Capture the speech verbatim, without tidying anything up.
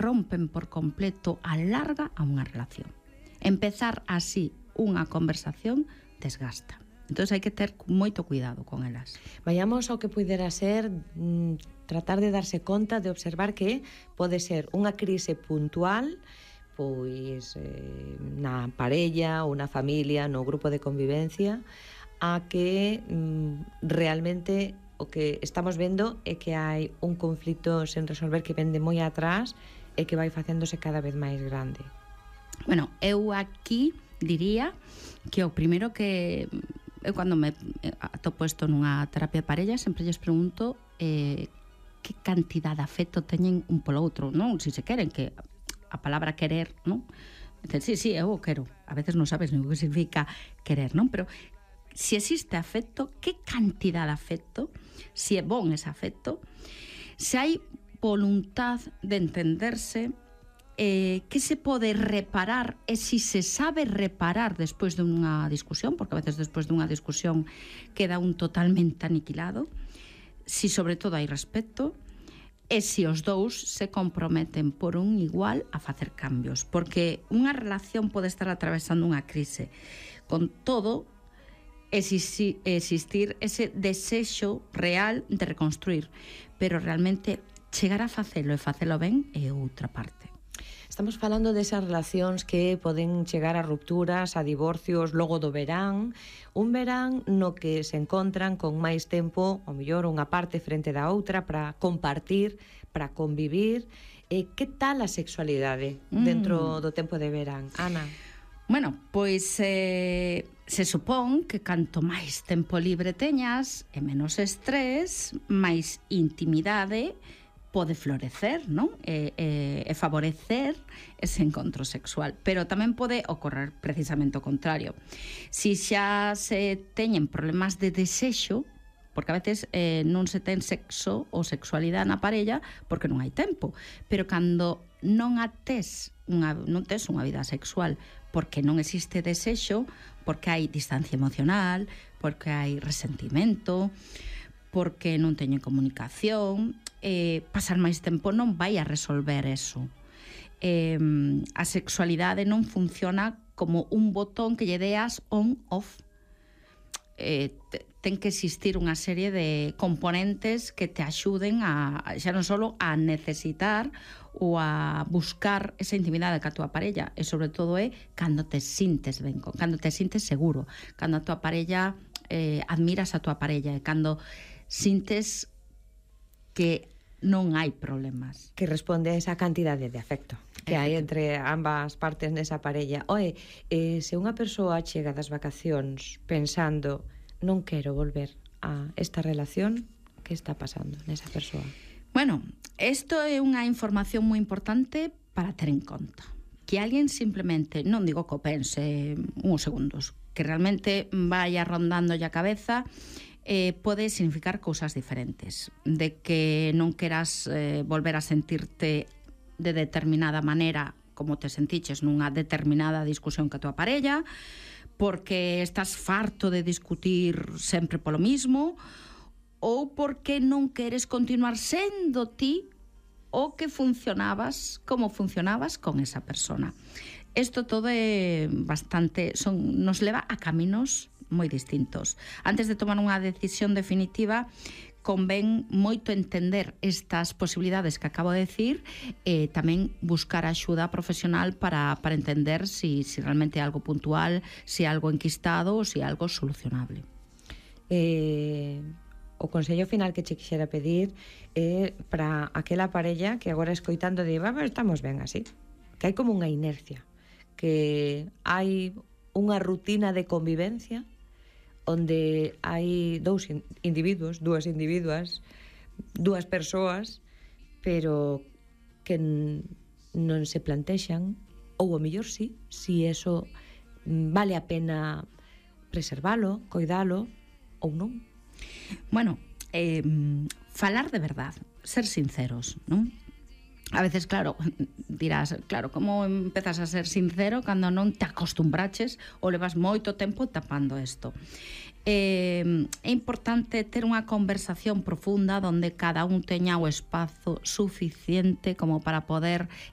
rompen por completo a larga a unha relación. Empezar así unha conversación desgasta. Entón hai que ter moito cuidado con elas. Vayamos ao que pudera ser mmm, tratar de darse conta, de observar que pode ser unha crise puntual, pois eh, na parella ou na familia, no grupo de convivencia, a que mmm, realmente o que estamos vendo é que hai un conflito sen resolver que vende moi atrás e que vai facéndose cada vez máis grande. Bueno, eu aquí diría que o primeiro que eu cando me atopo isto nunha terapia de parella sempre lles pregunto eh, que cantidad de afecto teñen un polo outro, non? Si se queren, que a palabra querer, non? Dicen, sí, sí, eu o quero. A veces non sabes nin o que significa querer, non? Pero si existe afecto, que cantidad de afecto, si é bon ese afecto, se hai voluntad de entenderse, Eh, que se pode reparar e si se sabe reparar despois dunha discusión, porque a veces despois dunha discusión queda un totalmente aniquilado, si sobre todo hai respeto e si os dous se comprometen por un igual a facer cambios, porque unha relación pode estar atravesando unha crise, con todo existir, existir ese desexo real de reconstruir, pero realmente chegar a facelo e facelo ben é outra parte. Estamos falando desas relacións que poden chegar a rupturas, a divorcios logo do verán, un verán no que se encontran con máis tempo, ou mellor unha parte frente da outra, para compartir, para convivir. E que tal a sexualidade dentro mm. do tempo de verán, Ana? Bueno, pois eh, se supón que canto máis tempo libre teñas e menos estrés, máis intimidade pode florecer, non? E, e, e favorecer ese encontro sexual. Pero tamén pode ocorrer precisamente o contrario. Si xa se teñen problemas de desexo, porque a veces eh, non se ten sexo ou sexualidade na parella porque non hai tempo, pero cando non a tes unha, non tes unha vida sexual porque non existe desexo, porque hai distancia emocional, porque hai resentimento, porque non teñen comunicación, eh, pasar máis tempo non vai a resolver eso. Eh, a sexualidade non funciona como un botón que lle deas on-off. Eh, ten que existir unha serie de componentes que te axuden a, xa non só a necesitar ou a buscar esa intimidade ca túa parella, e sobre todo é cando te sintes ben, cando te sintes seguro, cando a túa parella eh, admiras a túa parella, e cando sintes que non hai problemas. Que responde a esa cantidade de afecto que hai entre ambas partes nesa parella. Oe, eh, se unha persoa chega das vacacións pensando non quero volver a esta relación, que está pasando nesa persoa? Bueno, isto é unha información moi importante para ter en conta. Que alguén simplemente, non digo que o pense uns segundos, que realmente vaya rondando a cabeza, Eh, pode significar cousas diferentes, de que non queras eh, volver a sentirte de determinada manera como te sentiches nunha determinada discusión ca tua parella, porque estás farto de discutir sempre polo mismo, ou porque non queres continuar sendo ti o que funcionabas como funcionabas con esa persona. Isto todo é bastante, son, nos leva a caminos moi distintos. Antes de tomar unha decisión definitiva, convén moito entender estas posibilidades que acabo de decir e tamén buscar axuda profesional para, para entender si, si realmente é algo puntual, si é algo enquistado ou si é algo solucionable. Eh, o consello final que che quixera pedir é para aquela parella que agora escoitando di, vamos, estamos ben así, que hai como unha inercia, que hai unha rutina de convivencia onde hai dous individuos, dúas individuas, dúas persoas, pero que non se plantexan, ou o mellor sí, si eso vale a pena preservalo, coidalo, ou non. Bueno, eh, falar de verdad, ser sinceros, non? A veces, claro, dirás, claro, como empezas a ser sincero cando non te acostumbraches ou levas moito tempo tapando isto? Eh, é importante ter unha conversación profunda onde cada un teña o espazo suficiente como para poder